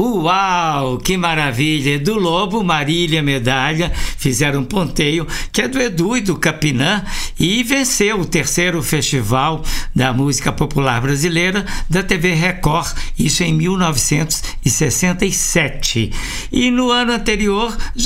Uau, que maravilha! Do Lobo, Marília Medalha fizeram um ponteio, que é do Edu e do Capinã, e venceu o terceiro Festival da Música Popular Brasileira da TV Record, isso em 1967. E no ano anterior